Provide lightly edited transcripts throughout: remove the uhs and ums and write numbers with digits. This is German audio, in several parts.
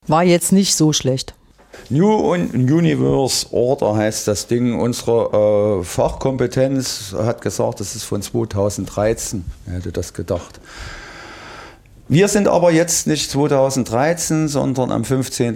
War jetzt nicht so schlecht. New Universe Order heißt das Ding. Unsere Fachkompetenz hat gesagt, das ist von 2013. Wer hätte das gedacht? Wir sind aber jetzt nicht 2013, sondern am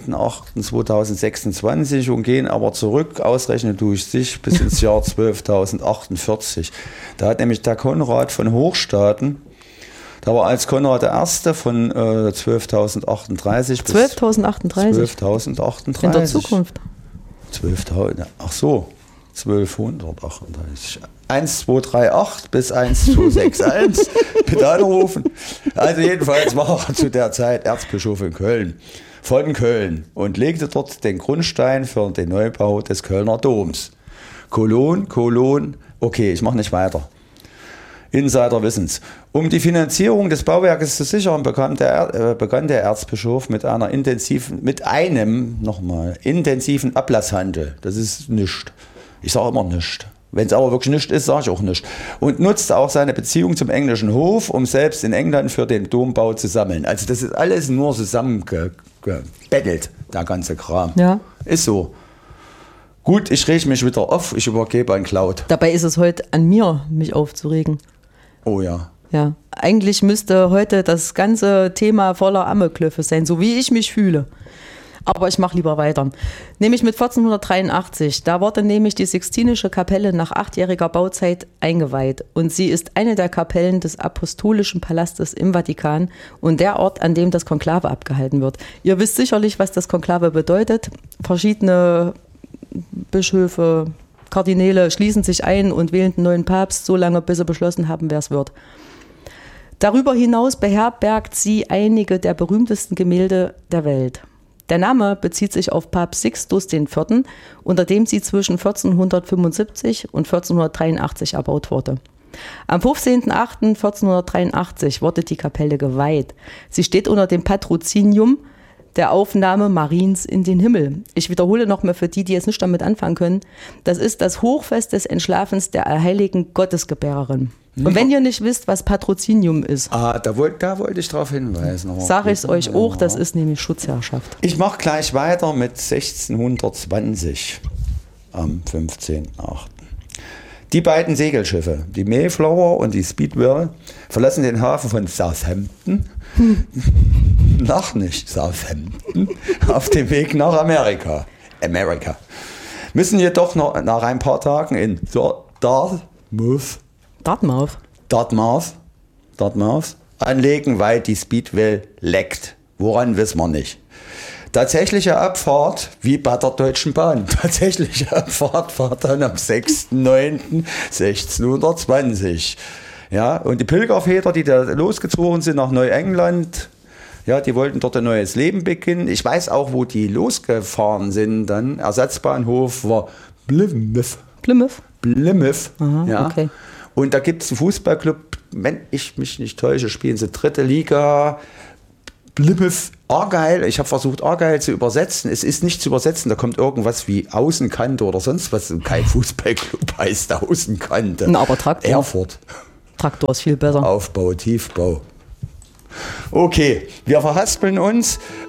15.08.2026 und gehen aber zurück, ausrechnen durch sich, bis ins Jahr 12.048. Da hat nämlich der Konrad von Hochstaaten, da war als Konrad der Erste von 12.038 bis 12.038. In der Zukunft. 12.000, ach so, 1238. 1238 bis 1261. Bitte anrufen. Also jedenfalls war er zu der Zeit Erzbischof in Köln, von Köln, und legte dort den Grundstein für den Neubau des Kölner Doms. Okay, ich mache nicht weiter. Insider wissen's. Um die Finanzierung des Bauwerkes zu sichern, begann der Erzbischof mit einem intensiven Ablasshandel. Das ist nichts. Ich sage immer nichts. Wenn es aber wirklich nichts ist, sage ich auch nichts. Und nutzte auch seine Beziehung zum englischen Hof, um selbst in England für den Dombau zu sammeln. Also das ist alles nur zusammengebettelt, der ganze Kram. Ja. Ist so. Gut, ich rege mich wieder auf, ich übergebe an Cloud. Dabei ist es heute an mir, mich aufzuregen. Oh ja. Ja, eigentlich müsste heute das ganze Thema voller Amokläufe sein, so wie ich mich fühle. Aber ich mache lieber weiter. Nämlich mit 1483. Da wurde nämlich die Sixtinische Kapelle nach 8-jähriger Bauzeit eingeweiht. Und sie ist eine der Kapellen des Apostolischen Palastes im Vatikan und der Ort, an dem das Konklave abgehalten wird. Ihr wisst sicherlich, was das Konklave bedeutet. Verschiedene Bischöfe, Kardinäle schließen sich ein und wählen einen neuen Papst, so lange bis sie beschlossen haben, wer es wird. Darüber hinaus beherbergt sie einige der berühmtesten Gemälde der Welt. Der Name bezieht sich auf Papst Sixtus IV., unter dem sie zwischen 1475 und 1483 erbaut wurde. Am 15.08.1483 wurde die Kapelle geweiht. Sie steht unter dem Patrozinium der Aufnahme Mariens in den Himmel. Ich wiederhole nochmal für die jetzt nicht damit anfangen können. Das ist das Hochfest des Entschlafens der heiligen Gottesgebärerin. Und wenn ihr nicht wisst, was Patrozinium ist, da wollte ich darauf hinweisen. Sage ich es euch auch, das ist nämlich Schutzherrschaft. Ich mache gleich weiter mit 1620 am 15.08. Die beiden Segelschiffe, die Mayflower und die Speedwell, verlassen den Hafen von Southampton, Southampton, auf dem Weg nach Amerika. Müssen jedoch nach ein paar Tagen in Dartmouth anlegen, weil die Speedwell leckt. Woran wissen wir nicht. Tatsächliche Abfahrt, wie bei der Deutschen Bahn, war dann am 6.9.1620. Ja, und die Pilgerväter, die da losgezogen sind nach Neuengland, ja, die wollten dort ein neues Leben beginnen. Ich weiß auch, wo die losgefahren sind dann. Ersatzbahnhof war Plymouth. Aha, ja. Okay. Und da gibt es einen Fußballclub, wenn ich mich nicht täusche, spielen sie 3. Liga, Plymouth Argyle. Ich habe versucht, Argyle zu übersetzen. Es ist nicht zu übersetzen, da kommt irgendwas wie Außenkante oder sonst was. Kein Fußballclub heißt Außenkante. Na, aber Traktor. Erfurt. Traktor ist viel besser. Aufbau, Tiefbau. Okay, wir verhaspeln uns.